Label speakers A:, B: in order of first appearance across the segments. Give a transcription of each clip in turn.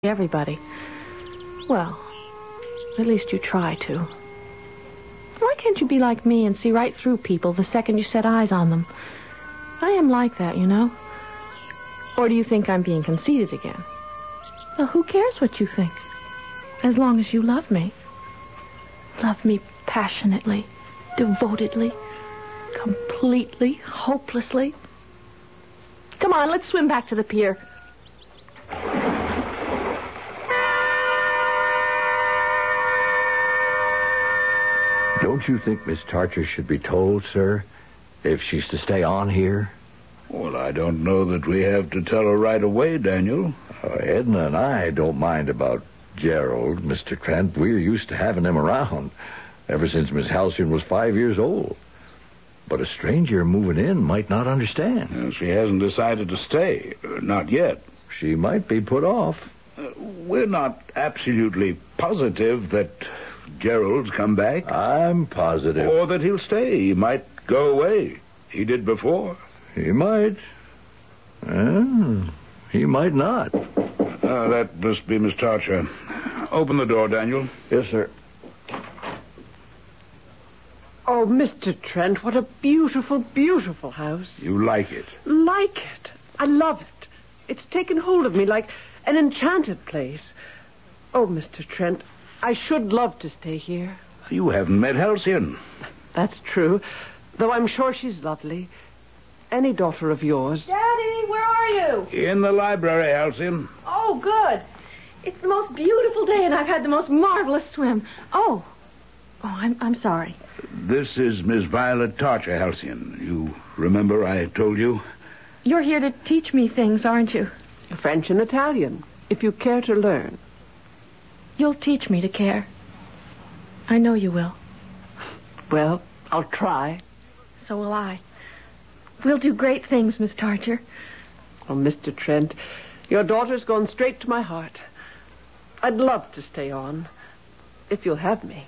A: everybody. Well, at least you try to. Why can't you be like me and see right through people the second you set eyes on them? I am like that, you know. Or do you think I'm being conceited again? Well, who cares what you think? As long as you love me. Love me passionately, devotedly, completely, hopelessly. Come on, let's swim back to the pier.
B: Don't you think Miss Tarcher should be told, sir, if she's to stay on here?
C: Well, I don't know that we have to tell her right away, Daniel.
B: Edna and I don't mind about Gerald, Mr. Trent. We're used to having him around ever since Miss Halcyon was 5 years old. But a stranger moving in might not understand.
C: She hasn't decided to stay. Not yet.
B: She might be put off.
C: We're not absolutely positive that Gerald's come back.
B: I'm positive.
C: Or that he'll stay. He might go away. He did before.
B: He might. He might not.
C: That must be Miss Tarcher. Open the door, Daniel.
B: Yes, sir.
D: Oh, Mr. Trent, what a beautiful, beautiful house.
C: You like it?
D: Like it. I love it. It's taken hold of me like an enchanted place. Oh, Mr. Trent, I should love to stay here.
C: You haven't met Halcyon.
D: That's true, though I'm sure she's lovely. Any daughter of yours.
A: Daddy, where are you?
C: In the library, Halcyon.
A: Oh, good. It's the most beautiful day, and I've had the most marvelous swim. Oh, I'm sorry.
C: This is Miss Violet Tarcher, Halcyon. You remember I told you?
A: You're here to teach me things, aren't you?
D: French and Italian, if you care to learn.
A: You'll teach me to care. I know you will.
D: Well, I'll try.
A: So will I. We'll do great things, Miss Tarcher.
D: Oh, Mr. Trent, your daughter's gone straight to my heart. I'd love to stay on, if you'll have me.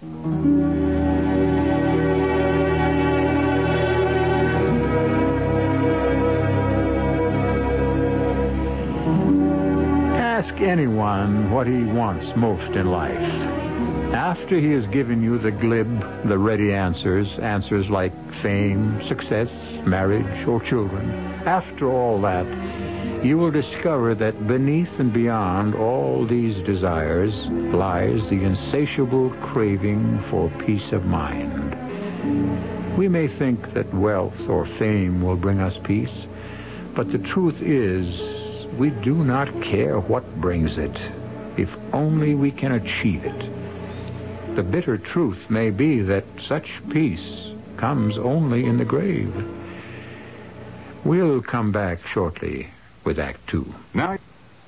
E: Ask anyone what he wants most in life. After he has given you the glib, the ready answers like fame, success, marriage, or children, after all that, you will discover that beneath and beyond all these desires lies the insatiable craving for peace of mind. We may think that wealth or fame will bring us peace, but the truth is we do not care what brings it, if only we can achieve it. The bitter truth may be that such peace comes only in the grave. We'll come back shortly with Act Two.
F: Now,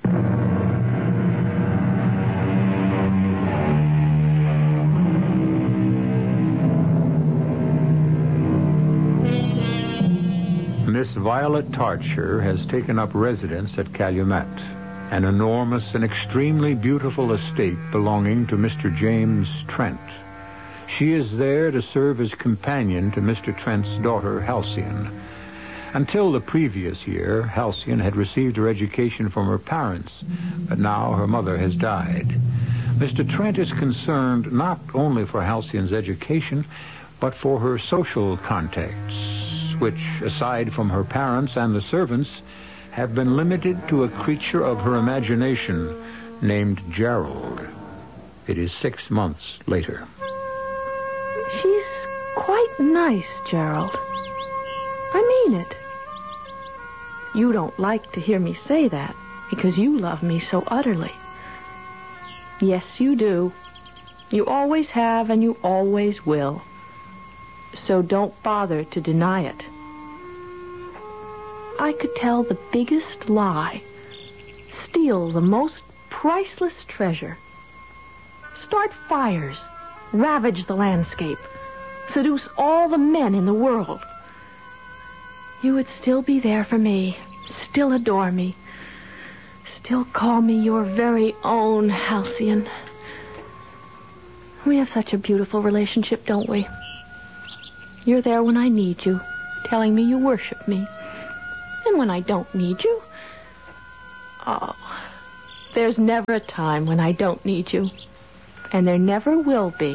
E: Miss Violet Tarcher has taken up residence at Calumet, an enormous and extremely beautiful estate belonging to Mr. James Trent. She is there to serve as companion to Mr. Trent's daughter, Halcyon. Until the previous year, Halcyon had received her education from her parents, but now her mother has died. Mr. Trent is concerned not only for Halcyon's education, but for her social contacts, which, aside from her parents and the servants, have been limited to a creature of her imagination named Gerald. It is 6 months later.
A: She's quite nice, Gerald. I mean it. You don't like to hear me say that because you love me so utterly. Yes, you do. You always have and you always will. So don't bother to deny it. I could tell the biggest lie, steal the most priceless treasure, start fires, ravage the landscape, seduce all the men in the world. You would still be there for me, still adore me, still call me your very own Halcyon. We have such a beautiful relationship, don't we? You're there when I need you, telling me you worship me. And when I don't need you, oh, There's never a time when I don't need you. And there never will be.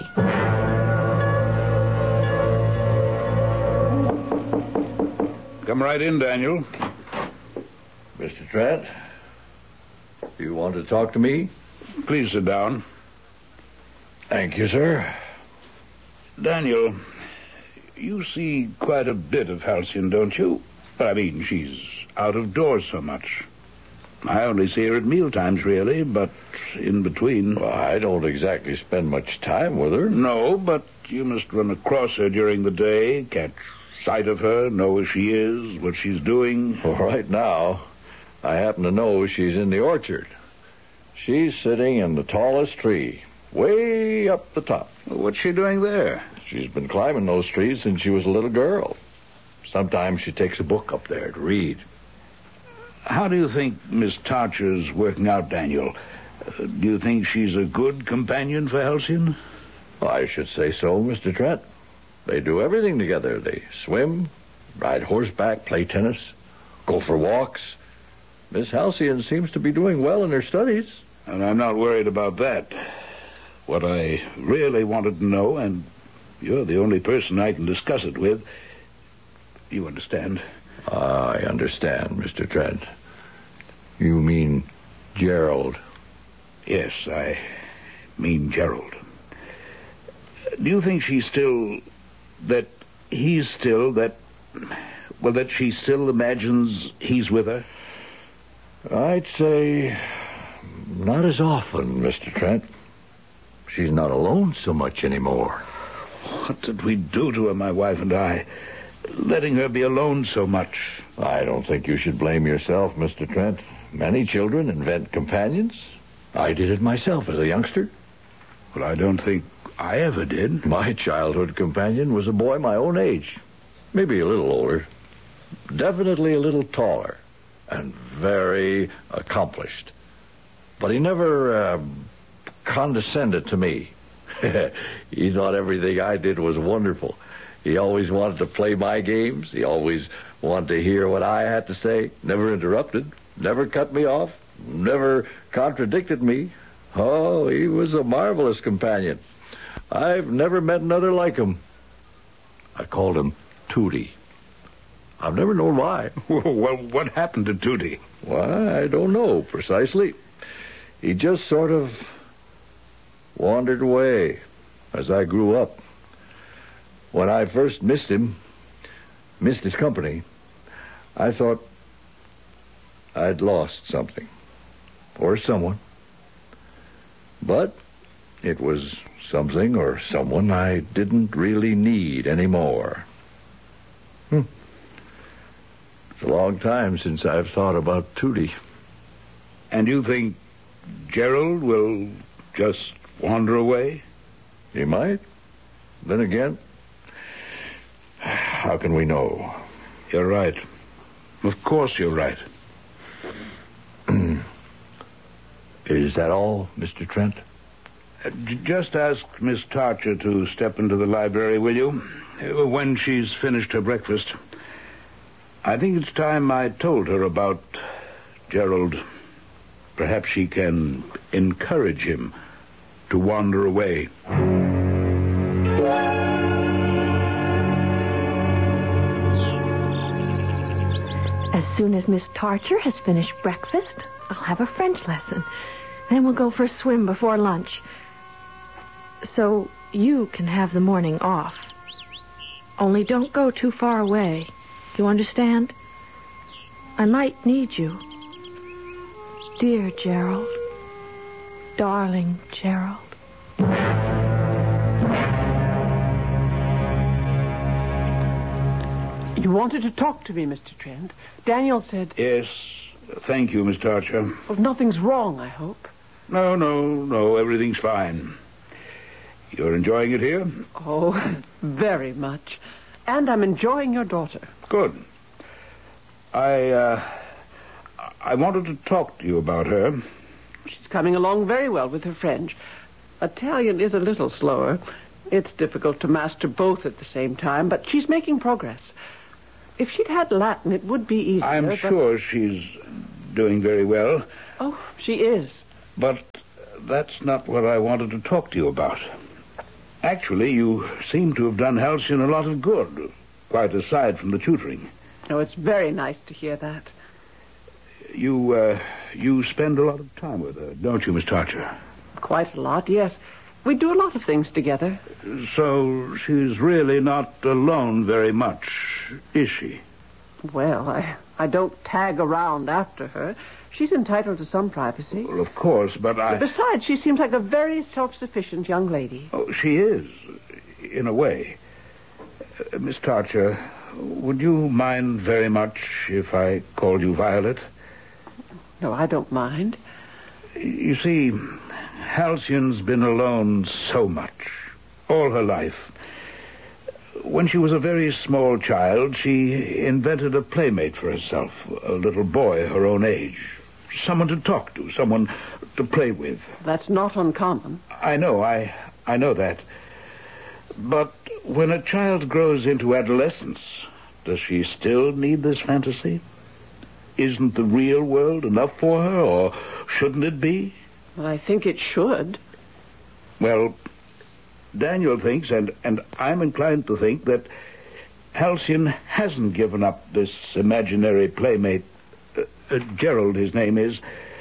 C: Come right in, Daniel.
B: Mr. Trent, do you want to talk to me?
C: Please sit down.
B: Thank you, sir.
C: Daniel, you see quite a bit of Halcyon, don't you? I mean, she's out of doors so much. I only see her at mealtimes, really, but in between...
B: Well, I don't exactly spend much time with her.
C: No, but you must run across her during the day, catch sight of her, know where she is, what she's doing.
B: Well, right now, I happen to know she's in the orchard. She's sitting in the tallest tree, way up the top.
C: Well, what's she doing there?
B: She's been climbing those trees since she was a little girl. Sometimes she takes a book up there to read.
C: How do you think Miss Tarcher's working out, Daniel? Do you think she's a good companion for Halcyon?
B: I should say so, Mr. Trent. They do everything together. They swim, ride horseback, play tennis, go for walks. Miss Halcyon seems to be doing well in her studies.
C: And I'm not worried about that. What I really wanted to know, and you're the only person I can discuss it with, you understand?
B: I understand, Mr. Trent. You mean Gerald?
C: Yes, I mean Gerald. Do you think she's still... that he's still... that she still imagines he's with her?
B: I'd say not as often, Mr. Trent. She's not alone so much anymore.
C: What did we do to her, my wife and I? Letting her be alone so much.
B: I don't think you should blame yourself, Mr. Trent. Many children invent companions. I did it myself as a youngster.
C: Well, I don't think I ever did.
B: My childhood companion was a boy my own age. Maybe a little older. Definitely a little taller. And very accomplished. But he never condescended to me. He thought everything I did was wonderful. He always wanted to play my games. He always wanted to hear what I had to say. Never interrupted. Never cut me off. Never contradicted me. Oh, he was a marvelous companion. I've never met another like him. I called him Tootie. I've never known why.
C: Well, what happened to Tootie?
B: Why, I don't know precisely. He just sort of wandered away as I grew up. When I first missed his company, I thought I'd lost something or someone. But it was something or someone I didn't really need anymore. It's a long time since I've thought about Tootie.
C: And you think Gerald will just wander away?
B: He might. Then again, how can we know?
C: You're right. Of course you're right.
B: Is that all, Mr. Trent?
C: Just ask Miss Tarcher to step into the library, will you? When she's finished her breakfast. I think it's time I told her about Gerald. Perhaps she can encourage him to wander away.
A: As soon as Miss Tarcher has finished breakfast, I'll have a French lesson. Then we'll go for a swim before lunch. So you can have the morning off. Only don't go too far away. You understand? I might need you. Dear Gerald. Darling Gerald.
D: You wanted to talk to me, Mr. Trent. Daniel said...
C: Yes, thank you, Miss Tarcher.
D: Well, nothing's wrong, I hope.
C: No, everything's fine. You're enjoying it here?
D: Oh, very much. And I'm enjoying your daughter.
C: Good. I wanted to talk to you about her.
D: She's coming along very well with her French. Italian is a little slower. It's difficult to master both at the same time, but she's making progress. If she'd had Latin, it would be easier.
C: I'm sure she's doing very well.
D: Oh, she is.
C: But that's not what I wanted to talk to you about. Actually, you seem to have done Halcyon a lot of good, quite aside from the tutoring.
D: Oh, it's very nice to hear that.
C: You spend a lot of time with her, don't you, Miss Tarcher?
D: Quite a lot, yes. We do a lot of things together.
C: So she's really not alone very much, is she?
D: Well, I don't tag around after her. She's entitled to some privacy.
C: Well, of course, but
D: Besides, she seems like a very self-sufficient young lady.
C: Oh, she is, in a way. Miss Tarcher, would you mind very much if I called you Violet?
D: No, I don't mind.
C: You see, Halcyon's been alone so much, all her life. When she was a very small child, she invented a playmate for herself, a little boy her own age. Someone to talk to, someone to play with.
D: That's not uncommon.
C: I know that. But when a child grows into adolescence, does she still need this fantasy? Isn't the real world enough for her, or shouldn't it be?
D: Well, I think it should.
C: Well, Daniel thinks, and I'm inclined to think, that Halcyon hasn't given up this imaginary playmate. Gerald, his name is.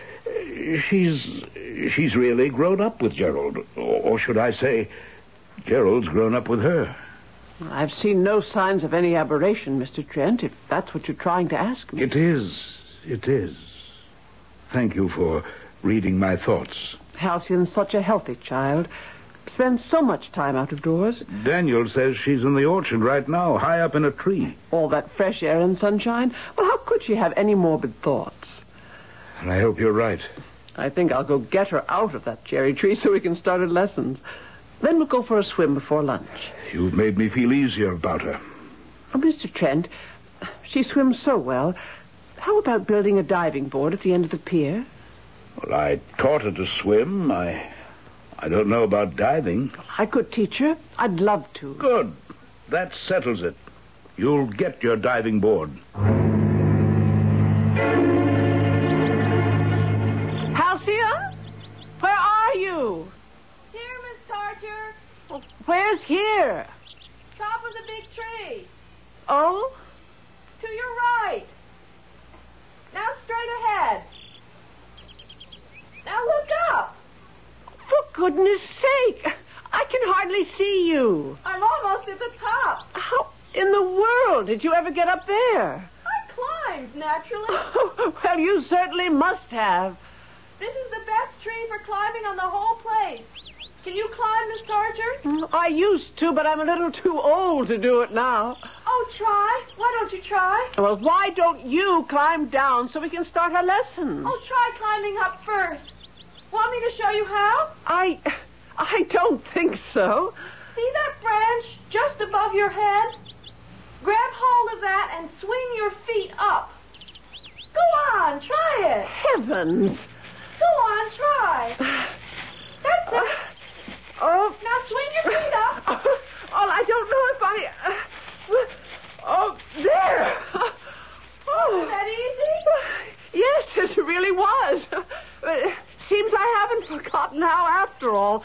C: She's really grown up with Gerald. Or should I say, Gerald's grown up with her.
D: I've seen no signs of any aberration, Mr. Trent, if that's what you're trying to ask me.
C: It is. Thank you for reading my thoughts.
D: Halcyon's such a healthy child. Spends so much time out of doors.
C: Daniel says she's in the orchard right now, high up in a tree.
D: All that fresh air and sunshine. Well, how could she have any morbid thoughts?
C: And I hope you're right.
D: I think I'll go get her out of that cherry tree so we can start her lessons. Then we'll go for a swim before lunch.
C: You've made me feel easier about her.
D: Oh, Mr. Trent, she swims so well. How about building a diving board at the end of the pier?
C: Well, I taught her to swim. I don't know about diving.
D: I could teach her. I'd love to.
C: Good. That settles it. You'll get your diving board.
D: Halcyon? Where are you?
A: Here, Miss Tarcher.
D: Well, where's here?
A: Top of the big tree.
D: Oh?
A: To your right. Now straight ahead. Now look up.
D: For goodness sake! I can hardly see you.
A: I'm almost at the top.
D: How in the world did you ever get up there?
A: I climbed, naturally.
D: Well, you certainly must have.
A: This is the best tree for climbing on the whole place. Can you climb, Miss Tarcher?
D: I used to, but I'm a little too old to do it now.
A: Oh, try. Why don't you try?
D: Well, why don't you climb down so we can start our lessons?
A: Oh, try climbing up first. Want me to show you how?
D: I don't think so.
A: See that branch just above your head? Grab hold of that and swing your feet up. Go on, try it.
D: Heavens.
A: Go on, try. That's it.
D: Oh.
A: Now swing your feet up.
D: Oh, I don't know if I... Oh, there. Oh.
A: Isn't that easy?
D: Yes, it really was. Seems I haven't forgotten how after all.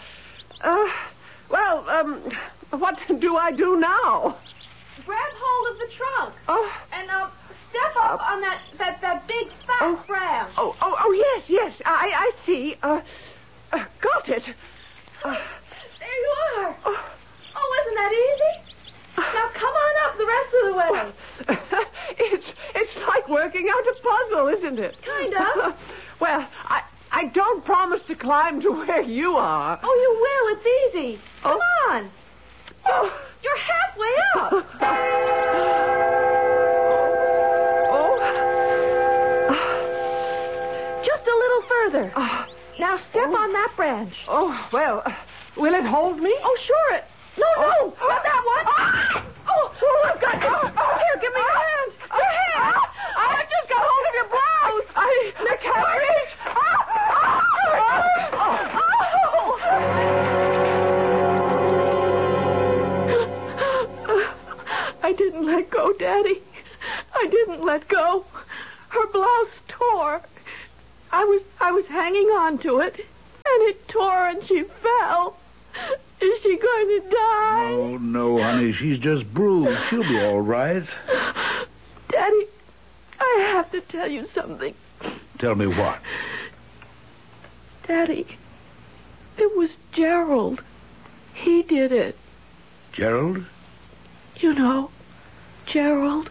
D: What do I do now?
A: Grab hold of the trunk.
D: Oh.
A: And step up on that big fat branch.
D: Oh, yes. I see. Got it.
A: There you are. Oh, isn't that easy? Now come on up the rest of the way.
D: It's like working out a puzzle, isn't it?
A: Kind of.
D: Well, I don't promise to climb to where you are.
A: Oh, you will. It's easy. Come on.
D: Oh.
A: You're halfway up. Just a little further. Now step on that branch.
D: Oh, well, will it hold me?
A: Oh, sure. No, not that one. I've got you. Here, give me your hand. Your hand. I just got hold of your blouse.
D: Nick, hurry.
A: I didn't let go, Daddy. I didn't let go. Her blouse tore. I was hanging on to it, and it tore and she fell. Is she going to die?
C: Oh, no, honey. She's just bruised. She'll be all right.
A: Daddy, I have to tell you something.
C: Tell me what?
A: Daddy, it was Gerald. He did it.
C: Gerald?
A: You know, Gerald.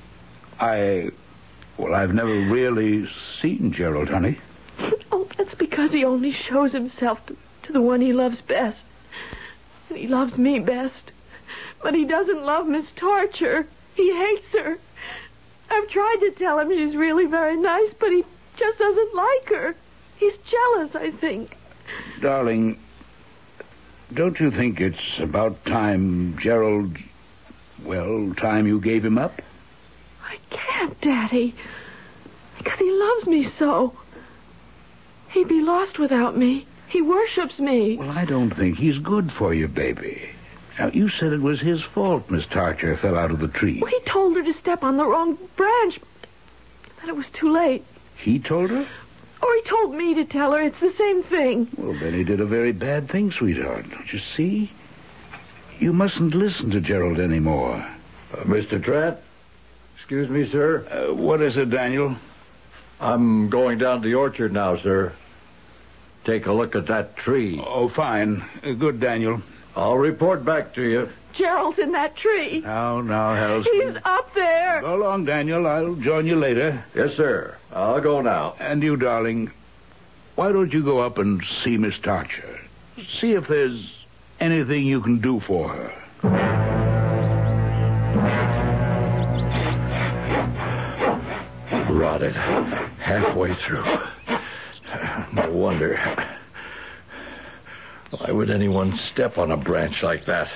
C: I've never really seen Gerald, honey.
A: Oh, that's because he only shows himself to the one he loves best. And he loves me best. But he doesn't love Miss Tarcher. He hates her. I've tried to tell him she's really very nice, but he just doesn't like her. He's jealous, I think.
C: Darling, don't you think it's about time Gerald... time you gave him up?
A: I can't, Daddy. Because he loves me so. He'd be lost without me. He worships me.
C: Well, I don't think he's good for you, baby. Now, you said it was his fault Miss Tarcher fell out of the tree.
A: Well, he told her to step on the wrong branch. That it was too late.
C: He told her?
A: Or he told me to tell her. It's the same thing.
C: Well, then he did a very bad thing, sweetheart. Don't you see? You mustn't listen to Gerald anymore.
B: Mr. Trent? Excuse me, sir.
C: What is it, Daniel?
B: I'm going down to the orchard now, sir. Take a look at that tree.
C: Oh, fine. Good, Daniel.
B: I'll report back to you.
A: Gerald's in that tree.
C: Now, Halsey.
A: He's up there.
C: Go along, Daniel. I'll join you later.
B: Yes, sir. I'll go now.
C: And you, darling, why don't you go up and see Miss Tarcher? See if there's anything you can do for her.
B: Rotted. Halfway through. No wonder. Why would anyone step on a branch like that?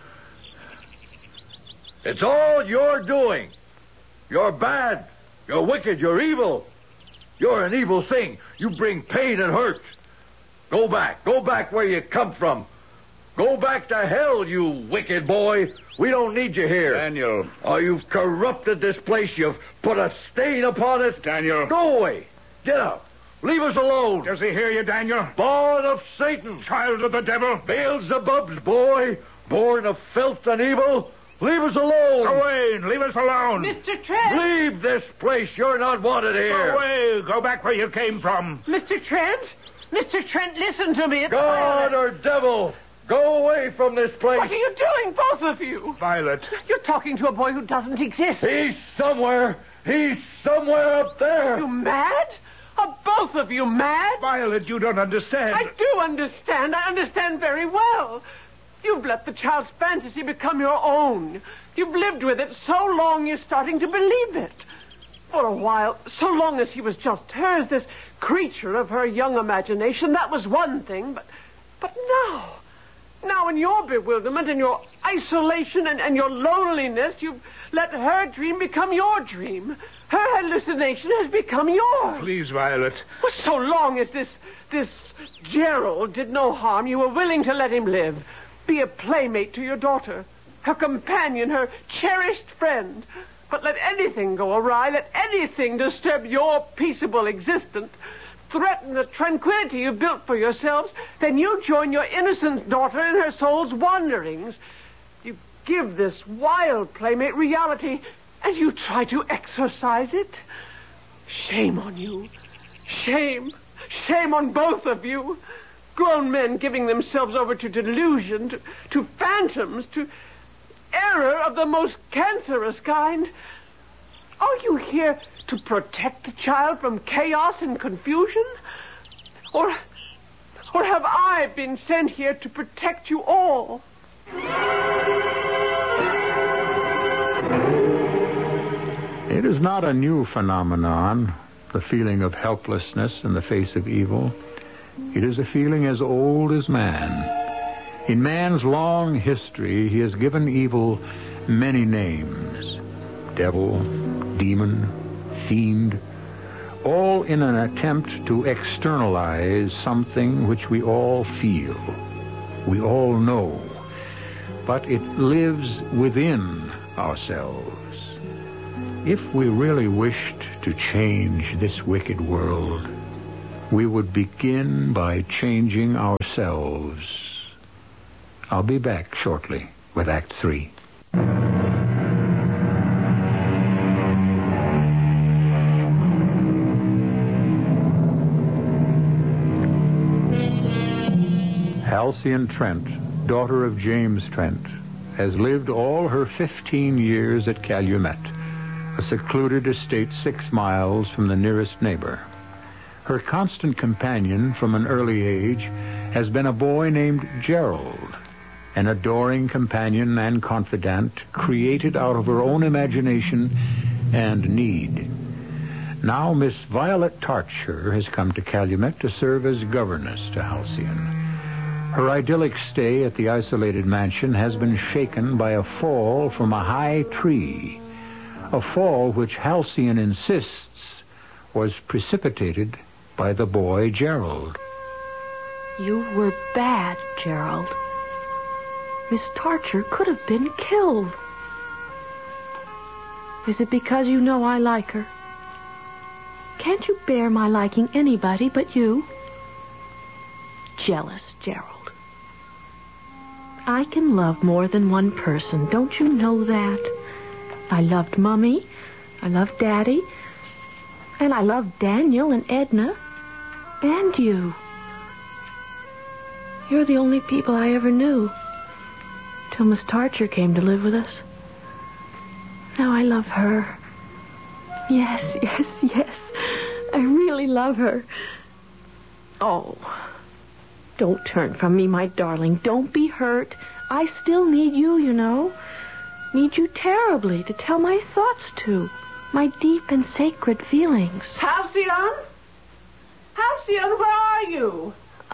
B: It's all your doing. You're bad. You're wicked. You're evil. You're an evil thing. You bring pain and hurt. Go back. Go back where you come from. Go back to hell, you wicked boy. We don't need you here.
C: Daniel.
B: Oh, you've corrupted this place. You've put a stain upon it.
C: Daniel.
B: Go away. Get out. Leave us alone.
C: Does he hear you, Daniel?
B: Born of Satan.
C: Child of the devil.
B: Beelzebub's boy. Born of filth and evil. Leave us alone.
C: Go away and leave us alone.
A: Mr. Trent.
B: Leave this place. You're not wanted here.
C: Go away. Go back where you came from.
D: Mr. Trent? Mr. Trent, listen to me.
B: God or devil, go away from this place.
D: What are you doing, both of you?
C: Violet.
D: You're talking to a boy who doesn't exist.
B: He's somewhere. He's somewhere up there.
D: You mad? Are both of you mad?
C: Violet, you don't understand.
D: I do understand. I understand very well. You've let the child's fantasy become your own. You've lived with it so long you're starting to believe it. For a while, so long as he was just hers, this creature of her young imagination, that was one thing. But now in your bewilderment and your isolation and your loneliness, you've let her dream become your dream. Her hallucination has become yours.
C: Please, Violet.
D: Well, so long as this Gerald did no harm, you were willing to let him live. Be a playmate to your daughter, her companion, her cherished friend. But let anything go awry, let anything disturb your peaceable existence, threaten the tranquility you've built for yourselves, then you join your innocent daughter in her soul's wanderings. You give this wild playmate reality, and you try to exorcise it. Shame on you. Shame. Shame on both of you. Grown men giving themselves over to delusion, to phantoms, to error of the most cancerous kind. Are you here to protect the child from chaos and confusion? Or have I been sent here to protect you all?
E: It is not a new phenomenon, the feeling of helplessness in the face of evil. It is a feeling as old as man. In man's long history, he has given evil many names. Devil, demon, fiend, all in an attempt to externalize something which we all feel, we all know, but it lives within ourselves. If we really wished to change this wicked world, we would begin by changing ourselves. I'll be back shortly with Act 3. Halcyon Trent, daughter of James Trent, has lived all her 15 years at Calumet, a secluded estate 6 miles from the nearest neighbor. Her constant companion from an early age has been a boy named Gerald, an adoring companion and confidant created out of her own imagination and need. Now Miss Violet Tarcher has come to Calumet to serve as governess to Halcyon. Her idyllic stay at the isolated mansion has been shaken by a fall from a high tree, a fall which Halcyon insists was precipitated by the boy Gerald.
A: You were bad, Gerald. Miss Tarcher could have been killed. Is it because you know I like her? Can't you bear my liking anybody but you? Jealous, Gerald. I can love more than one person. Don't you know that? I loved Mummy. I loved Daddy. And I loved Daniel and Edna. And you. You're the only people I ever knew. Till Miss Tarcher came to live with us. Now I love her. Yes. I really love her. Oh, don't turn from me, my darling. Don't be hurt. I still need you, you know. Need you terribly to tell my thoughts to. My deep and sacred feelings.
D: Halcyon? Halcyon, where are you?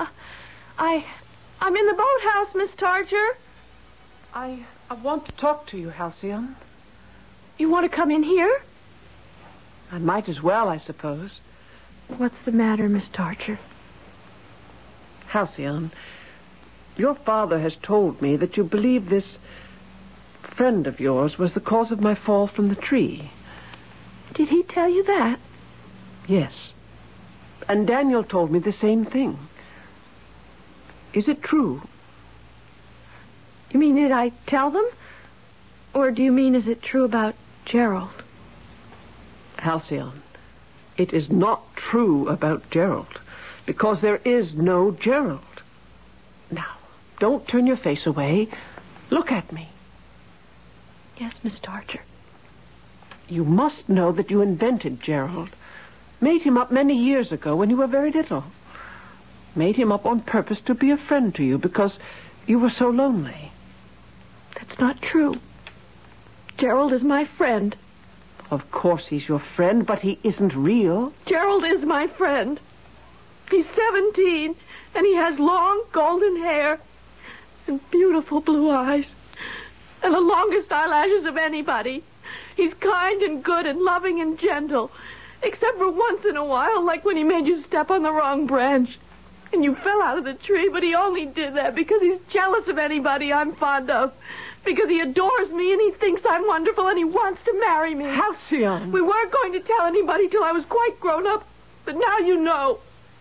A: I'm in the boathouse, Miss Tarcher.
D: I want to talk to you, Halcyon.
A: You want to come in here?
D: I might as well, I suppose.
A: What's the matter, Miss Tarcher?
D: Halcyon, your father has told me that you believe this friend of yours was the cause of my fall from the tree.
A: Did he tell you that?
D: Yes. And Daniel told me the same thing. Is it true?
A: You mean, did I tell them? Or do you mean, is it true about Gerald?
D: Halcyon, it is not true about Gerald, because there is no Gerald. Now, don't turn your face away. Look at me.
A: Yes, Miss Tarcher.
D: You must know that you invented Gerald. Made him up many years ago when you were very little. Made him up on purpose to be a friend to you because you were so lonely.
A: That's not true. Gerald is my friend.
D: Of course he's your friend, but he isn't real.
A: Gerald is my friend. He's 17, and he has long golden hair and beautiful blue eyes and the longest eyelashes of anybody. He's kind and good and loving and gentle, except for once in a while, like when he made you step on the wrong branch and you fell out of the tree, but he only did that because he's jealous of anybody I'm fond of, because he adores me and he thinks I'm wonderful and he wants to marry me.
D: Halcyon!
A: We weren't going to tell anybody till I was quite grown up, but now you know.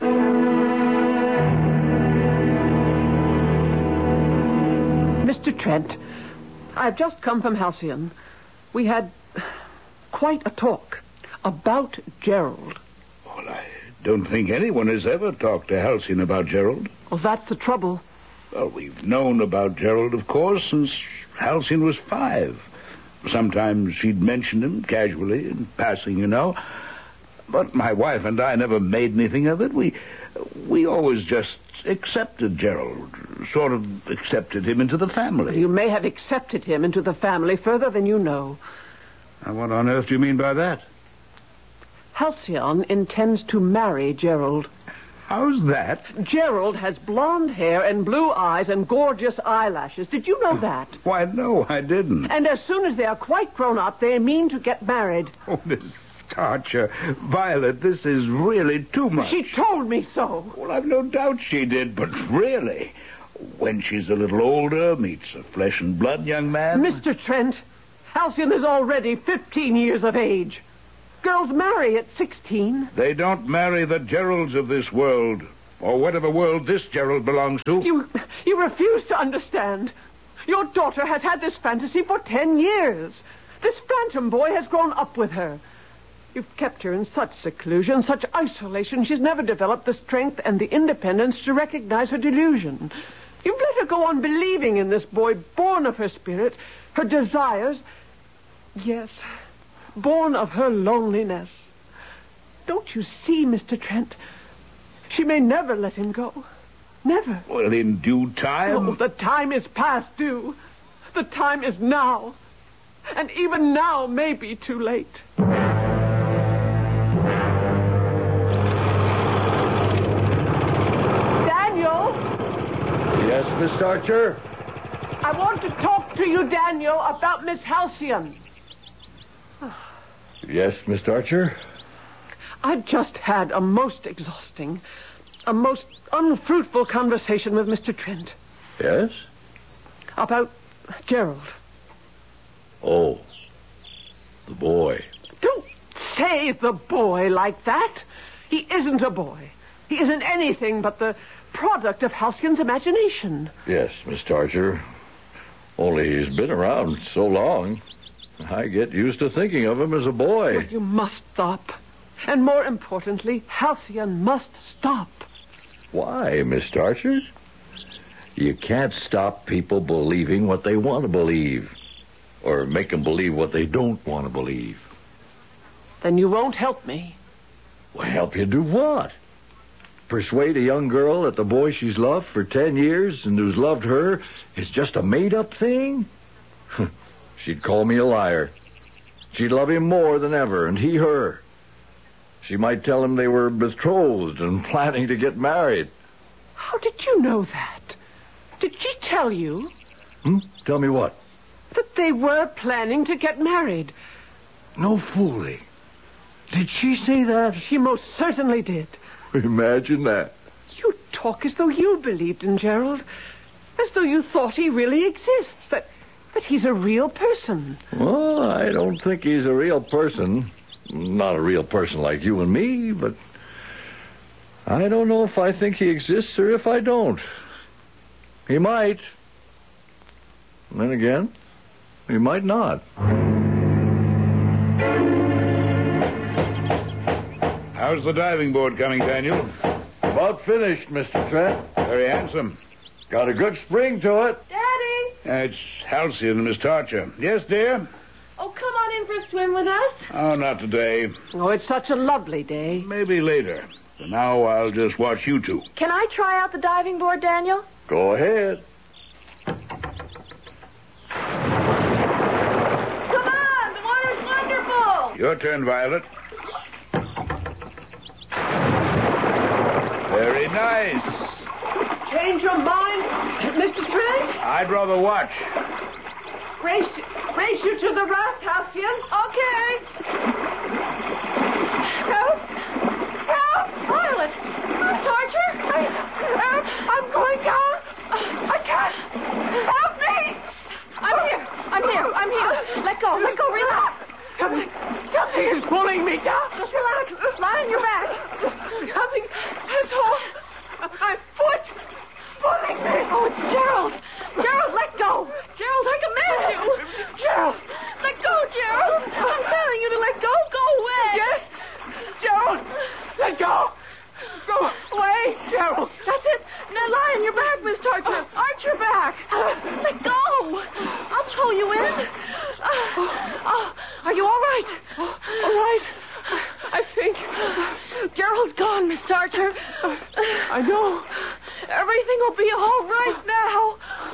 D: Mr. Trent, I've just come from Halcyon. We had quite a talk about Gerald.
C: Well, I don't think anyone has ever talked to Halcyon about Gerald.
D: Well, that's the trouble.
C: Well, we've known about Gerald, of course, since Halcyon was 5. Sometimes she'd mention him casually, in passing, you know. But my wife and I never made anything of it. We always just accepted Gerald, sort of accepted him into the family.
D: You may have accepted him into the family further than you know.
C: Now, what on earth do you mean by that?
D: Halcyon intends to marry Gerald.
C: How's that?
D: Gerald has blonde hair and blue eyes and gorgeous eyelashes. Did you know that?
C: Why, no, I didn't.
D: And as soon as they are quite grown up, they mean to get married.
C: Oh, Miss Tarcher, Violet, this is really too much.
D: She told me so.
C: Well, I've no doubt she did, but really, when she's a little older, meets a flesh and blood young man...
D: Mr. Trent, Halcyon is already 15 years of age. girls marry at 16.
C: They don't marry the Geralds of this world, or whatever world this Gerald belongs to.
D: You refuse to understand. Your daughter has had this fantasy for 10 years. This phantom boy has grown up with her. You've kept her in such seclusion, such isolation, she's never developed the strength and the independence to recognize her delusion. You've let her go on believing in this boy, born of her spirit, her desires. Yes, born of her loneliness. Don't you see, Mr. Trent? She may never let him go. Never.
C: Well, in due time...
D: Oh, the time is past due. The time is now. And even now may be too late. Daniel?
B: Yes, Miss Archer?
D: I want to talk to you, Daniel, about Miss Halcyon.
B: Yes, Miss Archer?
D: I've just had a most exhausting, a most unfruitful conversation with Mr. Trent.
B: Yes?
D: About Gerald.
B: Oh, the boy.
D: Don't say the boy like that. He isn't a boy. He isn't anything but the product of Halcyon's imagination.
B: Yes, Miss Archer. Only he's been around so long, I get used to thinking of him as a boy.
D: But you must stop. And more importantly, Halcyon must stop.
B: Why, Miss Archer? You can't stop people believing what they want to believe. Or make them believe what they don't want to believe.
D: Then you won't help me.
B: Well, help you do what? Persuade a young girl that the boy she's loved for 10 years and who's loved her is just a made-up thing? She'd call me a liar. She'd love him more than ever, and he her. She might tell him they were betrothed and planning to get married.
D: How did you know that? Did she tell you?
B: Tell me what?
D: That they were planning to get married.
B: No fooling. Did she say that?
D: She most certainly did.
B: Imagine that.
D: You talk as though you believed in Gerald. As though you thought he really exists. That he's a real person.
B: Well, I don't think he's a real person. Not a real person like you and me, but I don't know if I think he exists or if I don't. He might. And then again, he might not.
C: How's the diving board coming, Daniel?
B: About finished, Mr. Trent.
C: Very handsome.
B: Got a good spring to it.
F: Daddy!
C: It's Halcyon, Miss Archer. Yes, dear?
F: Oh, come on in for a swim with us.
C: Oh, not today.
D: Oh, it's such a lovely day.
C: Maybe later. For now, I'll just watch you two.
F: Can I try out the diving board, Daniel?
B: Go ahead.
F: Come on, the water's wonderful.
C: Your turn, Violet. Very nice.
D: Change your mind, Mr. Trent?
C: I'd rather watch.
D: Race you to the raft, Halcyon.
F: Okay. Help! Violet! Archer!
D: I'm going down. I can't. Help me!
F: I'm here. Let go, relax.
D: Something is pulling me down.
F: Just relax. Lie on your back.
D: Something has hold. My foot pulling me.
F: Oh, it's Gerald. Gerald, let go. Gerald, I command you.
D: Gerald.
F: Let go, Gerald. I'm telling you to let go. Go away.
D: Yes. Gerald, let go. Go away, Gerald.
F: That's it. Now lie on your back, Miss Archer. Arch your back. Let go. I'll throw you in. Are you all right?
D: All right. I think.
F: Gerald's gone, Miss Archer.
D: I know.
F: Everything will be all right now.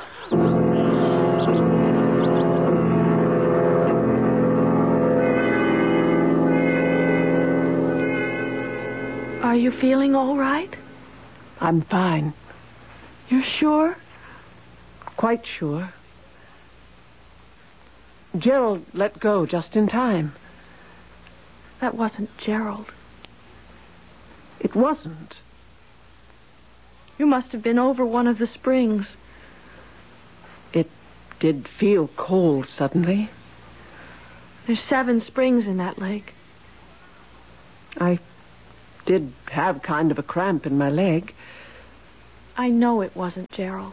A: Are you feeling all right?
D: I'm fine.
A: You're sure?
D: Quite sure. Gerald let go just in time.
A: That wasn't Gerald.
D: It wasn't.
A: You must have been over one of the springs.
D: It did feel cold suddenly.
A: There's 7 springs in that lake.
D: I did have kind of a cramp in my leg.
A: I know it wasn't Gerald.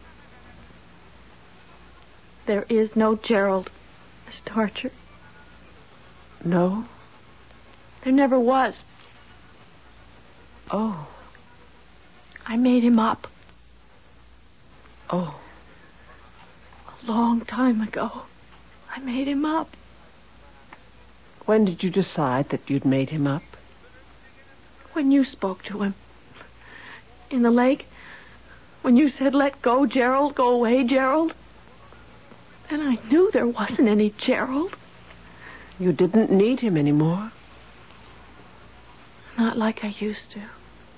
A: There is no Gerald, Miss Tarcher.
D: No?
A: There never was.
D: Oh.
A: I made him up.
D: Oh.
A: A long time ago. I made him up.
D: When did you decide that you'd made him up?
A: When you spoke to him. In the lake. When you said, "Let go, Gerald. Go away, Gerald." And I knew there wasn't any Gerald.
D: You didn't need him anymore.
A: Not like I used to.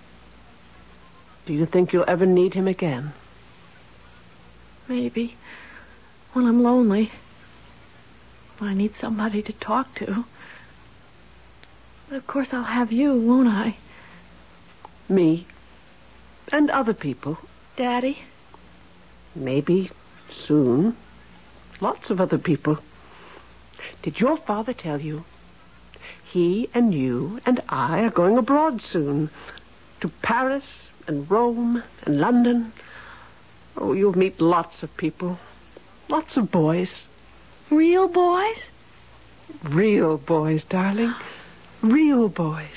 D: Do you think you'll ever need him again?
A: Maybe. When I'm lonely. When I need somebody to talk to. But of course I'll have you, won't I?
D: Me. And other people.
A: Daddy?
D: Maybe soon. Lots of other people. Did your father tell you? He and you and I are going abroad soon. To Paris and Rome and London. Oh, you'll meet lots of people. Lots of boys.
A: Real boys?
D: Real boys, darling. Real boys.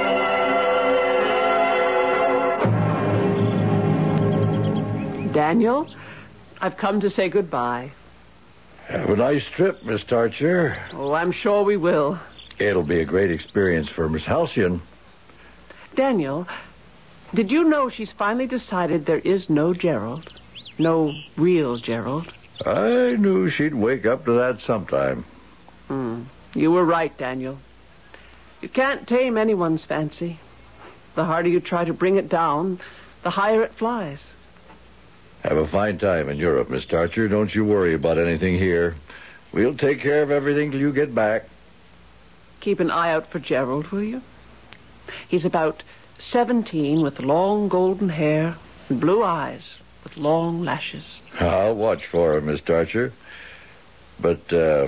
D: Daniel, I've come to say goodbye.
B: Have a nice trip, Miss Tarcher.
D: Oh, I'm sure we will.
B: It'll be a great experience for Miss Halcyon.
D: Daniel, did you know she's finally decided there is no Gerald? No real Gerald?
B: I knew she'd wake up to that sometime.
D: You were right, Daniel. You can't tame anyone's fancy. The harder you try to bring it down, the higher it flies.
B: Have a fine time in Europe, Miss Tarcher. Don't you worry about anything here. We'll take care of everything till you get back.
D: Keep an eye out for Gerald, will you? He's about 17 with long golden hair and blue eyes with long lashes.
B: I'll watch for him, Miss Tarcher. But,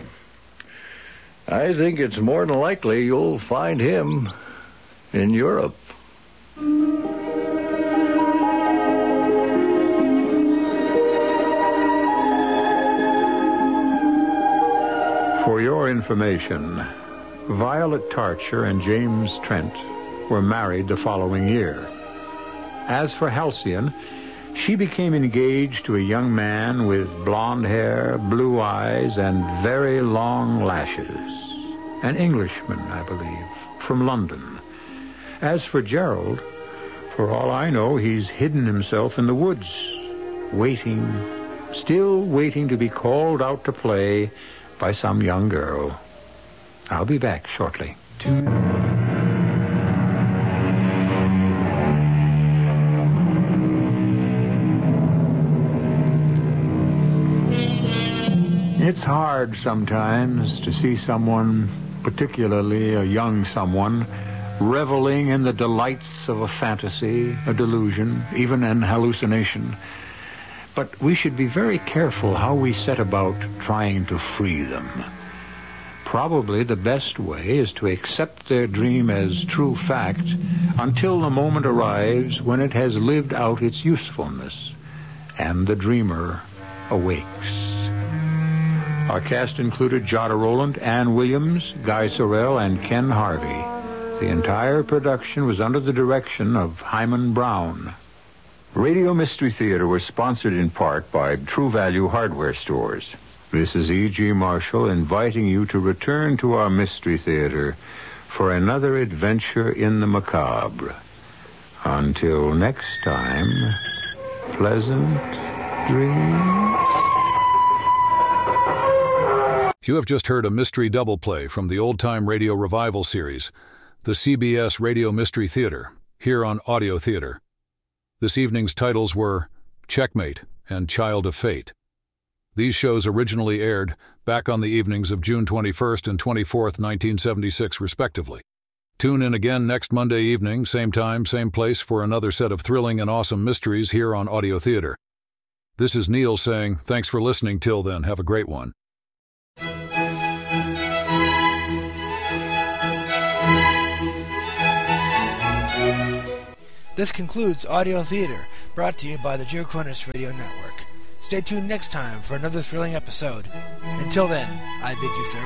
B: I think it's more than likely you'll find him in Europe.
E: For your information, Violet Tarcher and James Trent were married the following year. As for Halcyon, she became engaged to a young man with blonde hair, blue eyes, and very long lashes. An Englishman, I believe, from London. As for Gerald, for all I know, he's hidden himself in the woods, still waiting to be called out to play by some young girl. I'll be back shortly. It's hard sometimes to see someone, particularly a young someone, reveling in the delights of a fantasy, a delusion, even an hallucination. But we should be very careful how we set about trying to free them. Probably the best way is to accept their dream as true fact until the moment arrives when it has lived out its usefulness and the dreamer awakes. Our cast included Jada Rowland, Ann Williams, Guy Sorrell, and Ken Harvey. The entire production was under the direction of Hyman Brown.
G: Radio Mystery Theater was sponsored in part by True Value Hardware Stores.
E: This is E.G. Marshall inviting you to return to our Mystery Theater for another adventure in the macabre. Until next time, pleasant dreams.
H: You have just heard a mystery double play from the old-time radio revival series, the CBS Radio Mystery Theater, here on Audio Theater. This evening's titles were Checkmate and Child of Fate. These shows originally aired back on the evenings of June 21st and 24th, 1976, respectively. Tune in again next Monday evening, same time, same place, for another set of thrilling and awesome mysteries here on Audio Theater. This is Neil saying, thanks for listening. Till then, have a great one.
I: This concludes Audio Theater, brought to you by the Joe Cornish Radio Network. Stay tuned next time for another thrilling episode. Until then, I bid you farewell.